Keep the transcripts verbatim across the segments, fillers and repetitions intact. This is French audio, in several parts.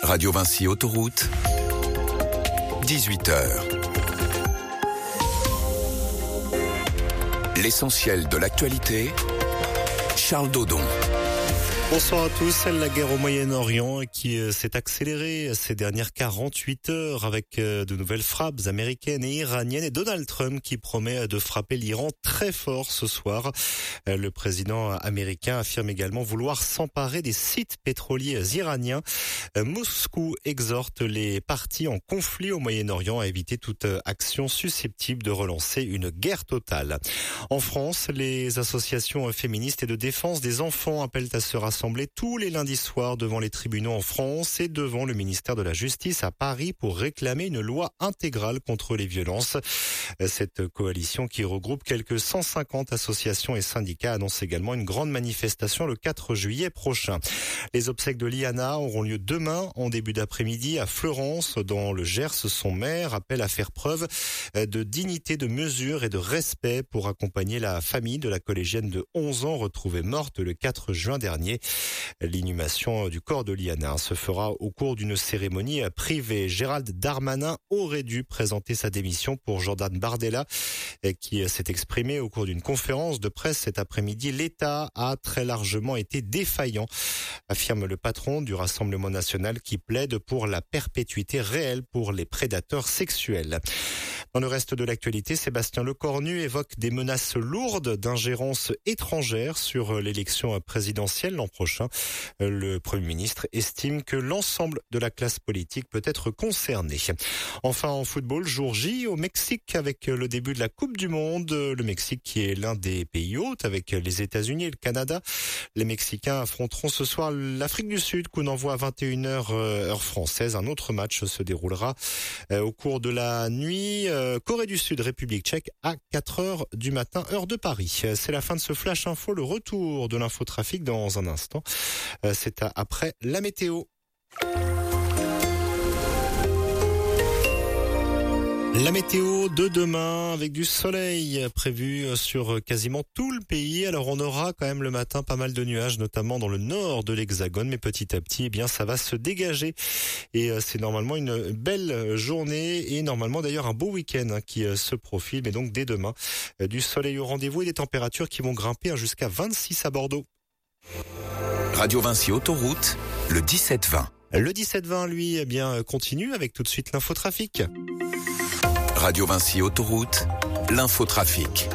Radio Vinci Autoroute, dix-huit heures. L'essentiel de l'actualité, Charles Dodon. Bonsoir à tous. La guerre au Moyen-Orient qui s'est accélérée ces dernières quarante-huit heures avec de nouvelles frappes américaines et iraniennes et Donald Trump qui promet de frapper l'Iran très fort ce soir. Le président américain affirme également vouloir s'emparer des sites pétroliers iraniens. Moscou exhorte les parties en conflit au Moyen-Orient à éviter toute action susceptible de relancer une guerre totale. En France, les associations féministes et de défense des enfants appellent à se rassembler tous les lundis soirs devant les tribunaux en France et devant le ministère de la Justice à Paris pour réclamer une loi intégrale contre les violences. Cette coalition qui regroupe quelques cent cinquante associations et syndicats annonce également une grande manifestation le quatre juillet prochain. Les obsèques de Liana auront lieu demain en début d'après-midi à Fleurance dans le Gers. Son maire appelle à faire preuve de dignité, de mesure et de respect pour accompagner la famille de la collégienne de onze ans retrouvée morte le quatre juin dernier. L'inhumation du corps de Liana se fera au cours d'une cérémonie privée. Gérald Darmanin aurait dû présenter sa démission pour Jordan Bardella, qui s'est exprimé au cours d'une conférence de presse cet après-midi. L'État a très largement été défaillant, affirme le patron du Rassemblement national qui plaide pour la perpétuité réelle pour les prédateurs sexuels. Dans le reste de l'actualité, Sébastien Lecornu évoque des menaces lourdes d'ingérence étrangère sur l'élection présidentielle l'an prochain. Le Premier ministre estime que l'ensemble de la classe politique peut être concernée. Enfin, en football, jour J au Mexique avec le début de la Coupe du Monde. Le Mexique qui est l'un des pays hôtes avec les États-Unis et le Canada. Les Mexicains affronteront ce soir l'Afrique du Sud, qu'on envoie à vingt et une heures heure française. Un autre match se déroulera au cours de la nuit. Corée du Sud, République tchèque à quatre heures du matin, heure de Paris. C'est la fin de ce Flash Info, le retour de l'infotrafic dans un instant. C'est après la météo. La météo de demain avec du soleil prévu sur quasiment tout le pays. Alors on aura quand même le matin pas mal de nuages, notamment dans le nord de l'Hexagone, mais petit à petit, eh bien ça va se dégager et c'est normalement une belle journée et normalement d'ailleurs un beau week-end hein, qui se profile. Mais donc dès demain, du soleil au rendez-vous et des températures qui vont grimper hein, jusqu'à vingt-six à Bordeaux. Radio Vinci Autoroute, le dix-sept vingt. Le dix-sept vingt, lui, eh bien continue avec tout de suite l'infotrafic. Radio Vinci Autoroute, l'infotrafic.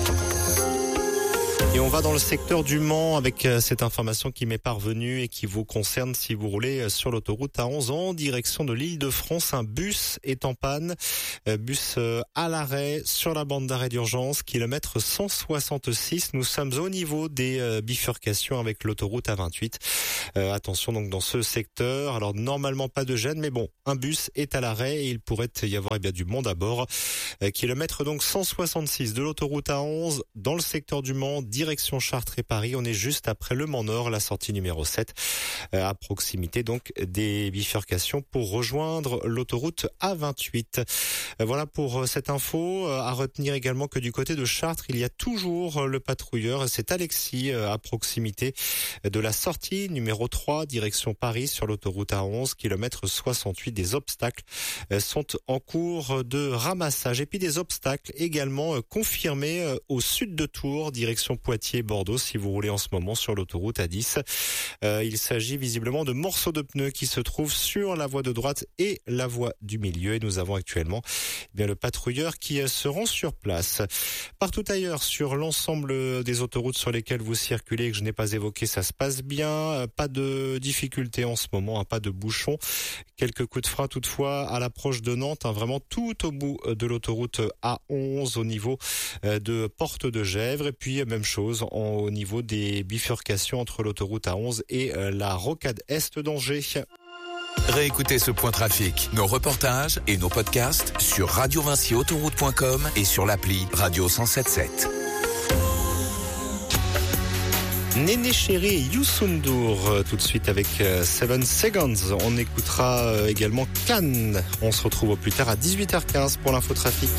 Et on va dans le secteur du Mans avec cette information qui m'est parvenue et qui vous concerne si vous roulez sur l'autoroute A onze en direction de l'Île-de-France. Un bus est en panne, bus à l'arrêt sur la bande d'arrêt d'urgence, kilomètre cent soixante-six. Nous sommes au niveau des bifurcations avec l'autoroute A vingt-huit. Euh, attention donc dans ce secteur. Alors normalement pas de gêne, mais bon, un bus est à l'arrêt et il pourrait y avoir eh bien du monde à bord. Euh, kilomètre donc cent soixante-six de l'autoroute A onze dans le secteur du Mans, direction Chartres et Paris. On est juste après Le Mans Nord, la sortie numéro sept, euh, à proximité donc des bifurcations pour rejoindre l'autoroute A vingt-huit. Euh, voilà pour cette info. Euh, à retenir également que du côté de Chartres, il y a toujours le patrouilleur. C'est Alexis euh, à proximité de la sortie numéro trois, direction Paris sur l'autoroute A onze, kilomètre soixante-huit. Des obstacles euh, sont en cours de ramassage. Et puis des obstacles également euh, confirmés euh, au sud de Tours, direction Poitiers-Bordeaux, si vous roulez en ce moment sur l'autoroute A dix. Euh, il s'agit visiblement de morceaux de pneus qui se trouvent sur la voie de droite et la voie du milieu. Et nous avons actuellement eh bien, le patrouilleur qui se rend sur place. Partout ailleurs, sur l'ensemble des autoroutes sur lesquelles vous circulez et que je n'ai pas évoqué, ça se passe bien. Pas de difficultés en ce moment, hein, pas de bouchons. Quelques coups de frein toutefois à l'approche de Nantes, hein, vraiment tout au bout de l'autoroute A onze au niveau de Porte de Gèvres. Et puis même chose en, au niveau des bifurcations entre l'autoroute A onze et euh, la rocade Est d'Angers. Réécoutez ce point trafic, nos reportages et nos podcasts sur radio vinci autoroute point com et sur l'appli Radio cent soixante-dix-sept. Néné Chéri et Youssou N'Dour, tout de suite avec Seven Seconds. On écoutera également Cannes. On se retrouve au plus tard à dix-huit heures quinze pour l'infotrafic.